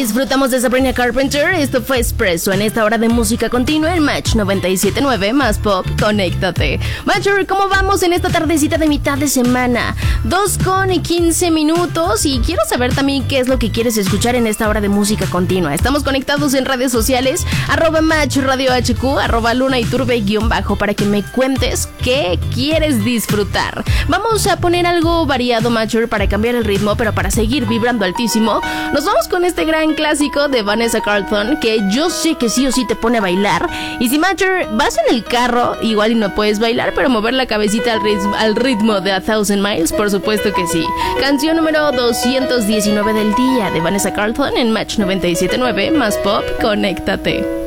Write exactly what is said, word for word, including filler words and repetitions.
disfrutamos de Sabrina Carpenter. Esto fue Espresso en esta hora de música continua en Match noventa y siete punto nueve más pop. Conéctate. Matcher, ¿cómo vamos en esta tardecita de mitad de semana? dos con quince minutos y quiero saber también qué es lo que quieres escuchar en esta hora de música continua. Estamos conectados en redes sociales, arroba Match Radio H Q, arroba Luna y Turbe guión bajo, para que me cuentes qué quieres disfrutar. Vamos a poner algo variado, Matcher, para cambiar el ritmo, pero para seguir vibrando altísimo. Nos vamos con este gran clásico de Vanessa Carlton, que yo sé que sí o sí te pone a bailar. Y si, Matcher, vas en el carro, igual y no puedes bailar, pero mover la cabecita al ritmo, al ritmo de A Thousand Miles, por supuesto que sí. Canción número doscientos diecinueve del día de Vanessa Carlton en Match noventa y siete punto nueve más pop. Conéctate.